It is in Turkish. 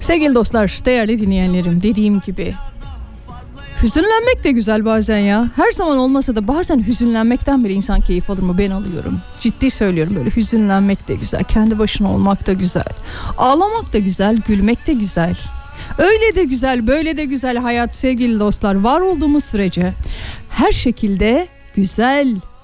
Sevgili dostlar, değerli dinleyenlerim, dediğim gibi hüzünlenmek de güzel bazen ya. Her zaman olmasa da bazen hüzünlenmekten bile insan keyif alır mı? Ben alıyorum. Ciddi söylüyorum, böyle hüzünlenmek de güzel. Kendi başına olmak da güzel. Ağlamak da güzel, gülmek de güzel. Öyle de güzel, böyle de güzel hayat sevgili dostlar. Var olduğumuz sürece her şekilde güzel.